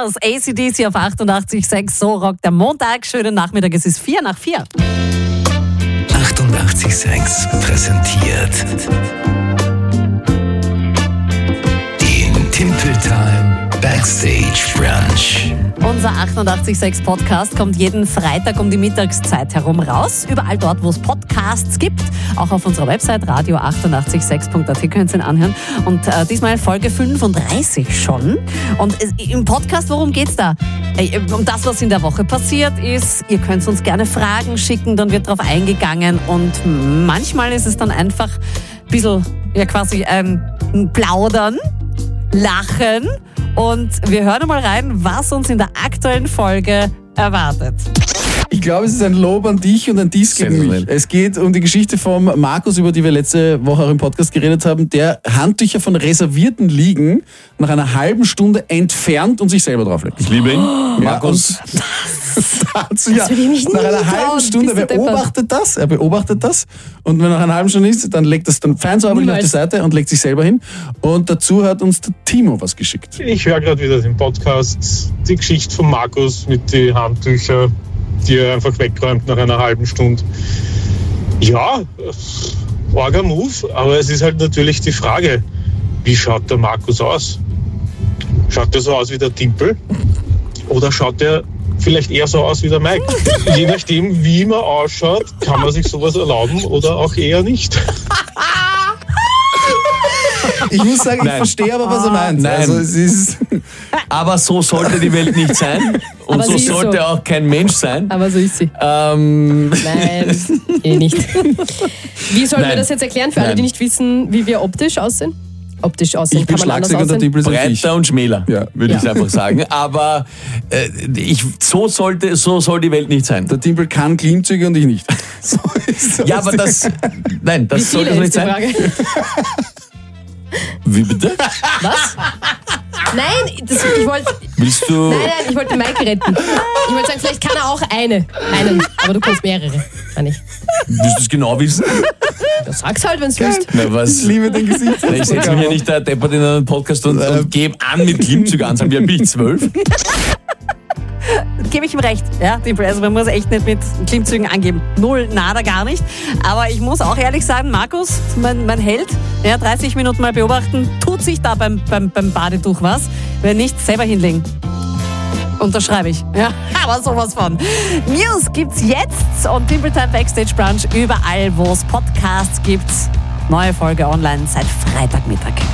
Stars, AC/DC auf 88,6. So rockt der Montag. Schönen Nachmittag, es ist 4:04. 88,6 präsentiert den Timple Time Backstage Brunch. Unser 88,6 Podcast kommt jeden Freitag um die Mittagszeit herum raus. Überall dort, wo es Podcasts gibt. Auch auf unserer Website radio886.at könnt ihr ihn anhören. Und diesmal Folge 35 schon. Und im Podcast, worum geht's da? Um das, was in der Woche passiert ist. Ihr könnt uns gerne Fragen schicken, dann wird drauf eingegangen. Und manchmal ist es dann einfach ein bisschen, ja quasi Plaudern, Lachen. Und wir hören mal rein, was uns in der aktuellen Folge erwartet. Ich glaube, es ist ein Lob an dich und ein Diss gegen mich. Es geht um die Geschichte vom Markus, über die wir letzte Woche auch im Podcast geredet haben, der Handtücher von reservierten Liegen nach einer halben Stunde entfernt und sich selber drauflegt. Ich liebe ihn. Markus. Nach einer halben Stunde, er beobachtet das und wenn nach einer halben Stunde ist, dann legt das dann feinsäuberlich auf die Seite und legt sich selber hin. Und dazu hat uns der Timo was geschickt. Ich höre gerade wieder den Podcast, die Geschichte von Markus mit den Handtüchern, die er einfach wegräumt nach einer halben Stunde. Ja, arger Move, aber es ist halt natürlich die Frage, wie schaut der Markus aus? Schaut er so aus wie der Timpel? Oder schaut er vielleicht eher so aus wie der Mike? Je nachdem, wie man ausschaut, kann man sich sowas erlauben oder auch eher nicht. Ich muss sagen, ich verstehe aber, was er meint. Nein. Also, es ist Aber so sollte die Welt nicht sein. Und Aber so sie ist sollte so. auch kein Mensch sein. Aber so ist sie. Nein, nicht. Wie sollen wir Nein. das jetzt erklären für alle, Nein. die nicht wissen, wie wir optisch aussehen? Optisch aussehen ich bin kann man anders Schlagzeuger und der aussehen. Timpel ist ein Viech. Breiter und schmäler, Ja. würde ich einfach sagen. Aber so soll die Welt nicht sein. Der Timpel kann Klimmzüge und ich nicht. So ist Ja, aber das Wie sollte viele so nicht ist die sein. Frage? Wie bitte? Was? Nein, ich wollte Willst du... ich wollte Mike retten. Ich wollte sagen, vielleicht kann er auch einen, aber du kannst mehrere. Meine ich. Willst du es genau wissen? Das sag's halt, wenn's willst. Na, was? Ich liebe den Gesicht. Ich setze mich ja nicht da deppert in einen Podcast und gebe an mit Klimmzügen an. Wie alt bin ich? 12? Gebe ich ihm recht, ja, also man muss echt nicht mit Klimmzügen angeben. Null, nada, gar nicht. Aber ich muss auch ehrlich sagen, Markus, mein Held, ja, 30 Minuten mal beobachten, tut sich da beim Badetuch was. Wenn nicht, selber hinlegen. Unterschreibe ich. Ja, aber sowas von. News gibt's jetzt und Timple Time Backstage Brunch überall, wo es Podcasts gibt. Neue Folge online seit Freitagmittag.